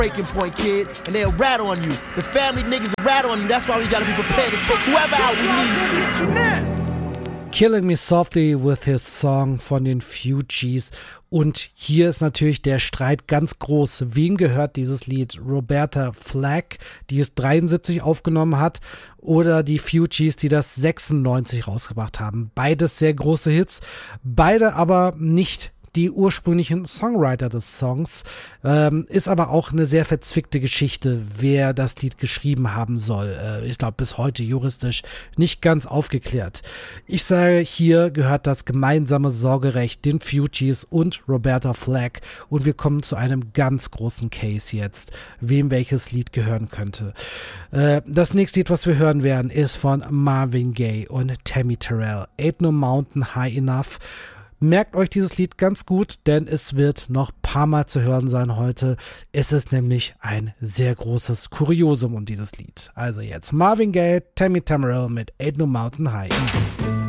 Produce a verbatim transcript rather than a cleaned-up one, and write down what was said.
breaking point, kid, and they'll rat on you. The family niggas rat on you. That's why we gotta be prepared to take whoever out we need to. Killing Me Softly with His Song von den Fugees. Und hier ist natürlich der Streit ganz groß. Wem gehört dieses Lied? Roberta Flack, die es dreiundsiebzig aufgenommen hat, oder die Fugees, die das sechsundneunzig rausgebracht haben? Beides sehr große Hits, beide aber nicht die ursprünglichen Songwriter des Songs, ähm, ist aber auch eine sehr verzwickte Geschichte, wer das Lied geschrieben haben soll. Äh, ich glaube, bis heute juristisch nicht ganz aufgeklärt. Ich sage, hier gehört das gemeinsame Sorgerecht den Fugees und Roberta Flack, und wir kommen zu einem ganz großen Case jetzt, wem welches Lied gehören könnte. Äh, das nächste Lied, was wir hören werden, ist von Marvin Gaye und Tammy Terrell. Ain't No Mountain High Enough. Merkt euch dieses Lied ganz gut, denn es wird noch ein paar Mal zu hören sein heute. Es ist nämlich ein sehr großes Kuriosum um dieses Lied. Also jetzt Marvin Gaye, Tammy Terrell mit Ain't No Mountain High Enough.